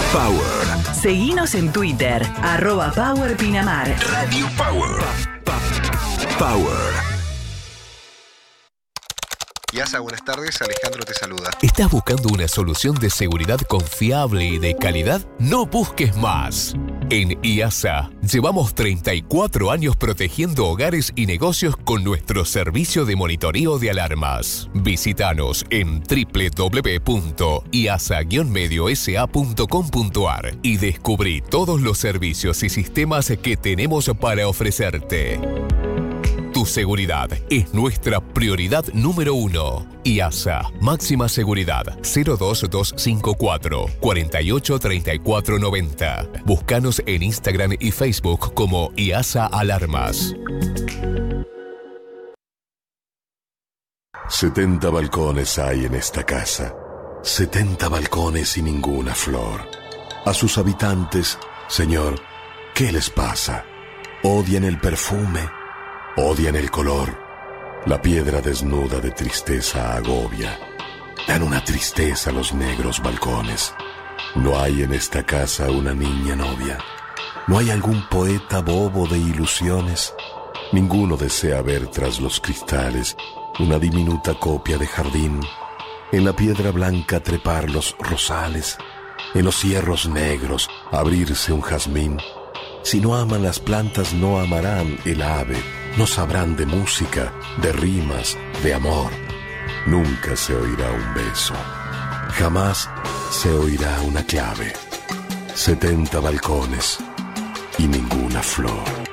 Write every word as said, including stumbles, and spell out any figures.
Power. Seguinos en Twitter, arroba Power Pinamar. Radio Power. Power. IASA, buenas tardes. Alejandro te saluda. ¿Estás buscando una solución de seguridad confiable y de calidad? No busques más. En IASA llevamos treinta y cuatro años protegiendo hogares y negocios con nuestro servicio de monitoreo de alarmas. Visítanos en doble u doble u doble u punto i a s a guion medio s a punto com punto a r y descubrí todos los servicios y sistemas que tenemos para ofrecerte. Tu seguridad es nuestra prioridad número uno. IASA, máxima seguridad, cero dos dos cinco cuatro, cuatro ocho tres cuatro nueve cero. Búscanos en Instagram y Facebook como IASA Alarmas. setenta balcones hay en esta casa. setenta balcones y ninguna flor. A sus habitantes, señor, ¿qué les pasa? ¿Odian el perfume? Odian el color. La piedra desnuda de tristeza agobia. Dan una tristeza a los negros balcones. No hay en esta casa una niña novia. No hay algún poeta bobo de ilusiones. Ninguno desea ver tras los cristales una diminuta copia de jardín. En la piedra blanca trepar los rosales. En los hierros negros abrirse un jazmín. Si no aman las plantas, no amarán el ave. No sabrán de música, de rimas, de amor. Nunca se oirá un beso. Jamás se oirá una clave. setenta balcones y ninguna flor.